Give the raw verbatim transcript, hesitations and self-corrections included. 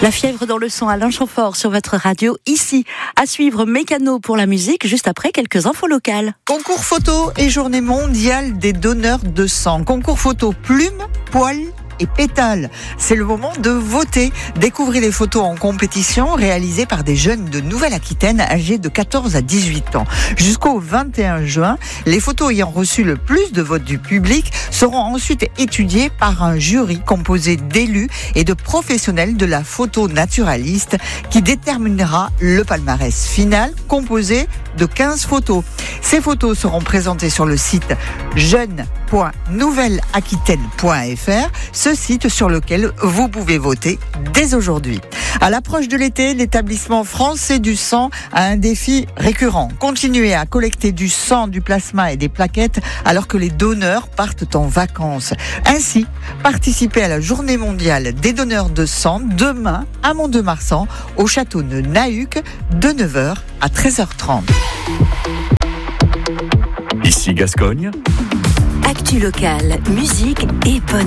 La fièvre dans le sang, Alain Chamfort sur votre radio. Ici, à suivre Mécano pour la musique, juste après quelques infos locales. Concours photo et journée mondiale des donneurs de sang. Concours photo plume, poil et pétales. C'est le moment de voter. Découvrez les photos en compétition réalisées par des jeunes de Nouvelle-Aquitaine âgés de quatorze à dix-huit ans. Jusqu'au vingt et un juin, les photos ayant reçu le plus de votes du public seront ensuite étudiées par un jury composé d'élus et de professionnels de la photo naturaliste qui déterminera le palmarès final composé de quinze photos. Ces photos seront présentées sur le site jeune point nouvelle aquitaine point f r, ce site sur lequel vous pouvez voter dès aujourd'hui. À l'approche de l'été, l'établissement français du sang a un défi récurrent. Continuer à collecter du sang, du plasma et des plaquettes alors que les donneurs partent en vacances. Ainsi, participez à la journée mondiale des donneurs de sang demain à Mont-de-Marsan au château de Nahuc de neuf heures à treize heures trente. Ici Gascogne. Actu locale, musique et bonne